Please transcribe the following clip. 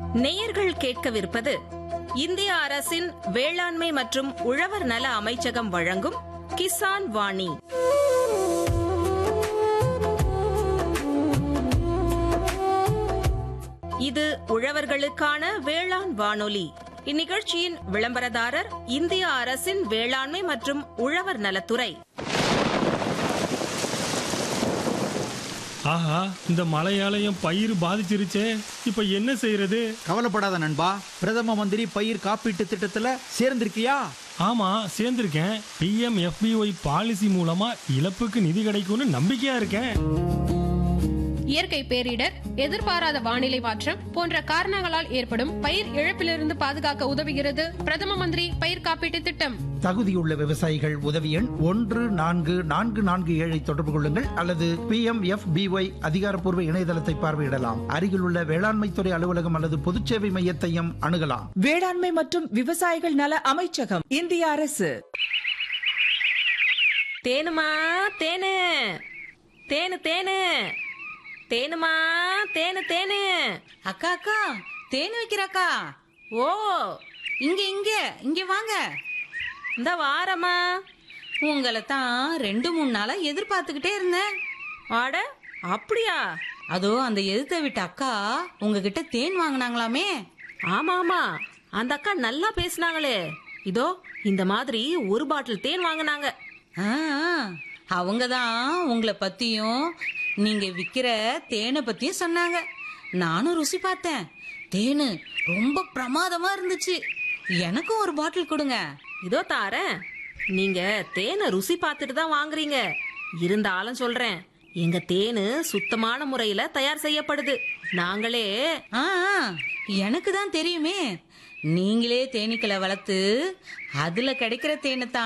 நேயர்கள் கேட்கவிருப்பது இந்திய அரசின் வேளாண்மை மற்றும் உழவர் நல அமைச்சகம் வழங்கும் கிசான் வாணி. இது உழவர்களுக்கான வேளாண் வானொலி. இந்நிகழ்ச்சியின் விளம்பரதாரர் இந்திய அரசின் வேளாண்மை மற்றும் உழவர் நலத்துறை. ஆஹா, இந்த மழையாலயம் பயிர் பாதிச்சிருச்சே, இப்ப என்ன செய்யறது? கவலைப்படாத நண்பா, பிரதம மந்திரி பயிர் காப்பீட்டு திட்டத்துல சேர்ந்திருக்கியா? ஆமா, சேர்ந்திருக்கேன். PMFBY பாலிசி மூலமா இழப்புக்கு நிதி கிடைக்கும்னு நம்பிக்கையா இருக்கேன். இயற்கை பேரிடர், எதிர்பாராத வானிலை மாற்றம் போன்ற காரணங்களால் ஏற்படும் பயிர் இழப்பிலிருந்து பாதுகாக்க உதவுகிறது பிரதம மந்திரி பயிர் காப்பீட்டு திட்டம். தகுதியுள்ள விவசாயிகள் உதவி எண் 144447 தொடர்பு கொள்ளுங்கள் அல்லது PMFBY அதிகாரப்பூர்வ இணையதளத்தை பார்வையிடலாம். அருகிலுள்ள வேளாண்மை துறை அலுவலகம் அல்லது பொதுச்சேவை மையத்தையும் அணுகலாம். வேளாண்மை மற்றும் விவசாயிகள் நல அமைச்சகம், இந்திய அரசு. தேனுமா தேனு, தேனு தேனு, தேனுமா தேனு தேனு. அக்கா அக்கா, தேன் வைக்கிறக்கா. ஓ, இங்க இங்க இங்க வாங்க. இந்த வாரமா உங்களை தான் 2-3 நாளா எதிர்பார்த்துக்கிட்டே இருந்தேன். ஆட, அப்படியா? அதோ அந்த எதிர்த்த விட்ட அக்கா உங்ககிட்ட தேன் வாங்கினாங்களாமே. ஆமா ஆமா, அந்த அக்கா நல்லா பேசினாங்களே. இதோ இந்த மாதிரி ஒரு பாட்டில் தேன் வாங்கினாங்க. அவங்க தான் உங்களை பத்தியும் நீங்க விக்கிற தேனை பத்தியும் சொன்னாங்க. நானும் ருசி பார்த்தேன். தேனு ரொம்ப பிரமாதமா இருந்துச்சு. எனக்கும் ஒரு பாட்டில் கொடுங்க. இதோ தாரேன். நீங்க தேனை ருசி பார்த்துட்டு தான் வாங்குறீங்க. இருந்தாலும் சொல்றேன், எங்க தேனு சுத்தமான முறையில தயார் செய்யப்படுது. நாங்களே எனக்கு தான் தெரியுமே. நீங்களே தேனீக்களை வளர்த்து அதுல கிடைக்கிற தேனை தான்